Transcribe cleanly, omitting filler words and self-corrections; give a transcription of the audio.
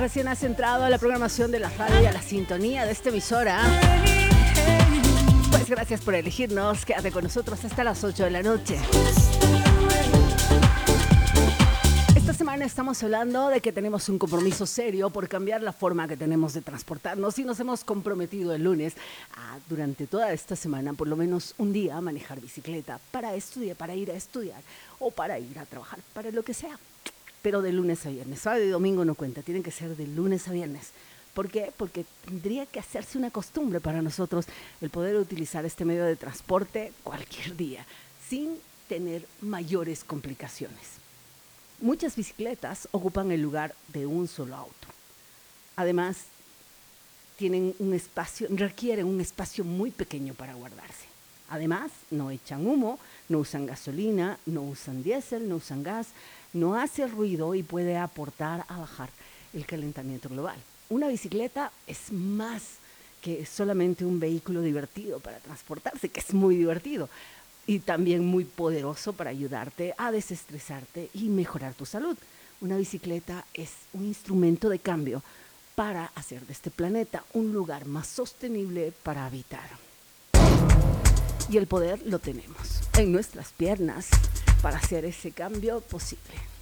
recién has entrado a la programación de la radio y a la sintonía de esta emisora, pues gracias por elegirnos. Quédate con nosotros hasta las 8 de la noche. Esta semana estamos hablando de que tenemos un compromiso serio por cambiar la forma que tenemos de transportarnos y nos hemos comprometido el lunes durante toda esta semana, por lo menos un día, a manejar bicicleta para estudiar, para ir a estudiar o para ir a trabajar, para lo que sea. Pero de lunes a viernes, sábado y domingo no cuenta, tienen que ser de lunes a viernes. ¿Por qué? Porque tendría que hacerse una costumbre para nosotros el poder utilizar este medio de transporte cualquier día, sin tener mayores complicaciones. Muchas bicicletas ocupan el lugar de un solo auto. Además, requieren un espacio muy pequeño para guardarse. Además, no echan humo, no usan gasolina, no usan diésel, no usan gas, no hace ruido y puede aportar a bajar el calentamiento global. Una bicicleta es más que solamente un vehículo divertido para transportarse, que es muy divertido, y también muy poderoso para ayudarte a desestresarte y mejorar tu salud. Una bicicleta es un instrumento de cambio para hacer de este planeta un lugar más sostenible para habitar. Y el poder lo tenemos en nuestras piernas para hacer ese cambio posible.